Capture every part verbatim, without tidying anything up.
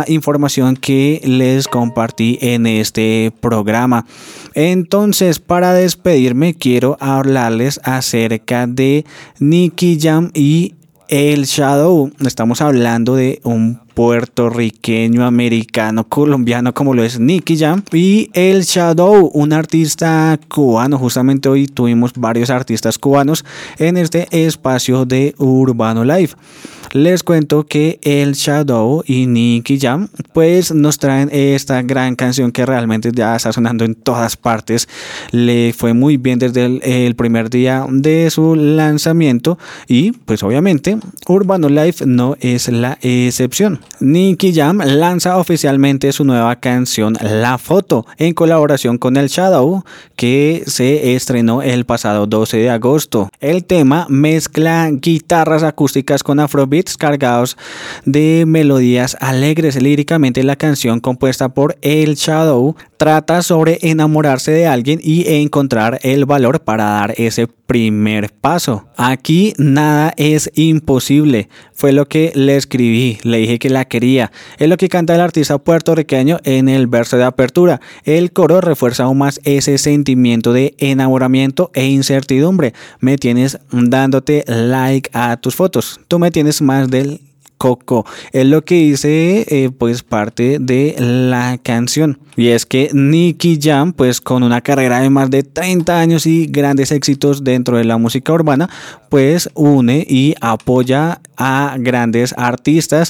la información que les compartí en este programa. Entonces, para despedirme, quiero hablarles acerca de Nicky Jam y El Shadow. Estamos hablando de un puertorriqueño, americano, colombiano como lo es Nicky Jam y El Shadow, un artista cubano. Justamente hoy tuvimos varios artistas cubanos en este espacio de Urbano Live. Les cuento que El Shadow y Nicky Jam pues nos traen esta gran canción que realmente ya está sonando en todas partes. Le fue muy bien desde el, el primer día de su lanzamiento y pues obviamente Urbano Live no es la excepción. Nicky Jam lanza oficialmente su nueva canción La Foto en colaboración con El Shadow, que se estrenó el pasado doce de agosto. El tema mezcla guitarras acústicas con afrobeats cargados de melodías alegres. Líricamente, la canción, compuesta por El Shadow, trata sobre enamorarse de alguien y encontrar el valor para dar ese primer paso. Aquí nada es imposible, fue lo que le escribí, le dije que la quería. Es lo que canta el artista puertorriqueño en el verso de apertura. El coro refuerza aún más ese sentimiento de enamoramiento e incertidumbre. Me tienes dándote like a tus fotos, tú me tienes más del coco. Es lo que dice eh, pues parte de la canción. Y es que Nicky Jam, pues con una carrera de más de treinta años y grandes éxitos dentro de la música urbana, pues une y apoya a grandes artistas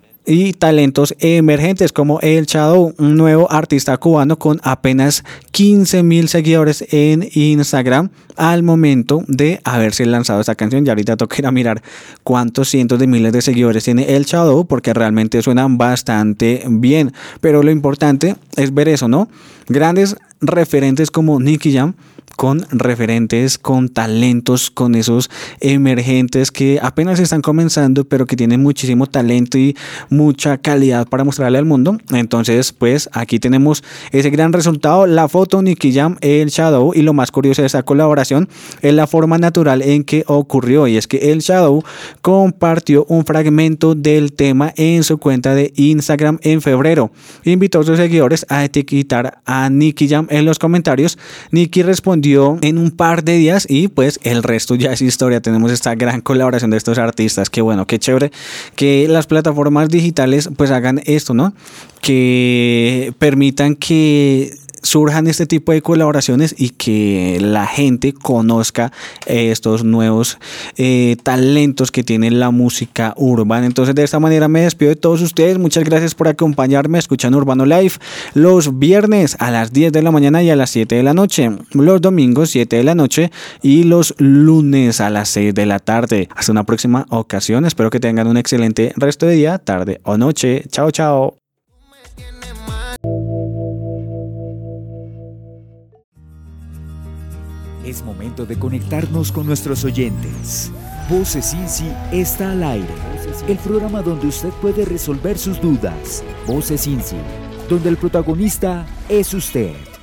y talentos emergentes como El Shadow, un nuevo artista cubano con apenas quince mil seguidores en Instagram al momento de haberse lanzado esta canción. Y ahorita toca ir a mirar cuántos cientos de miles de seguidores tiene El Shadow, porque realmente suenan bastante bien. Pero lo importante es ver eso, ¿no? Grandes referentes como Nicky Jam, con referentes, con talentos, con esos emergentes que apenas están comenzando, pero que tienen muchísimo talento y mucha calidad para mostrarle al mundo. Entonces, pues aquí tenemos ese gran resultado. La Foto, Nicky Jam, El Shadow. Y lo más curioso de esta colaboración es la forma natural en que ocurrió, y es que El Shadow compartió un fragmento del tema en su cuenta de Instagram en febrero. Invitó a sus seguidores a etiquetar a Nicky Jam en los comentarios. Nicky respondió en un par de días y pues el resto ya es historia. Tenemos esta gran colaboración de estos artistas. Qué bueno, qué chévere que las plataformas digitales pues hagan esto, ¿no? Que permitan que surjan este tipo de colaboraciones y que la gente conozca estos nuevos eh, talentos que tiene la música urbana. Entonces, de esta manera me despido de todos ustedes. Muchas gracias por acompañarme escuchando Urbano Live los viernes a las diez de la mañana y a las siete de la noche, los domingos siete de la noche y los lunes a las seis de la tarde. Hasta una próxima ocasión. Espero que tengan un excelente resto de día, tarde o noche. Chao, chao. Es momento de conectarnos con nuestros oyentes. Voces Cincy está al aire. El programa donde usted puede resolver sus dudas. Voces Cincy, donde el protagonista es usted.